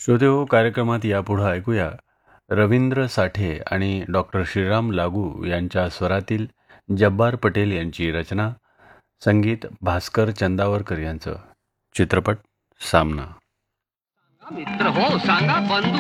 श्रोतेहो, कार्यक्रमात यापुढं ऐकूया रवींद्र साठे आणि डॉक्टर श्रीराम लागू यांच्या स्वरातील जब्बार पटेल यांची रचना, संगीत भास्कर चंदावरकर यांचं. चित्रपट सामना. मित्र हो, सांगा बंधू